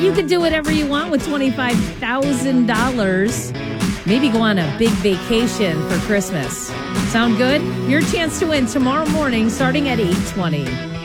You could do whatever you want with $25,000. Maybe go on a big vacation for Christmas. Sound good? Your chance to win tomorrow morning starting at 8:20.